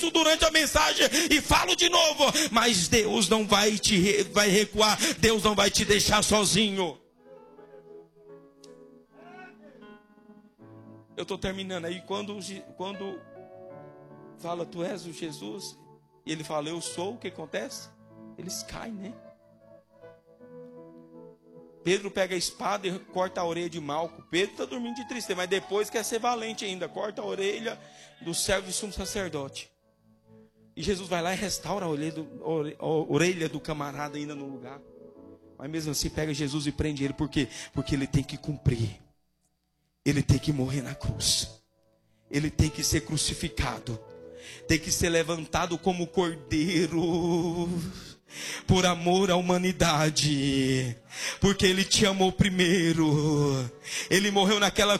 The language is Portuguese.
durante a mensagem e falo de novo, mas Deus não vai vai recuar, Deus não vai te deixar sozinho. Eu estou terminando aí, quando fala, tu és o Jesus, e ele fala, eu sou, o que acontece? Eles caem, né? Pedro pega a espada e corta a orelha de Malco. Pedro está dormindo de tristeza, mas depois quer ser valente ainda, corta a orelha do servo de sumo sacerdote. E Jesus vai lá e restaura a orelha do camarada ainda no lugar. Mas mesmo assim pega Jesus e prende ele. Por quê? Porque ele tem que cumprir. Ele tem que morrer na cruz. Ele tem que ser crucificado. Tem que ser levantado como cordeiro. Por amor à humanidade. Porque ele te amou primeiro. Ele morreu naquela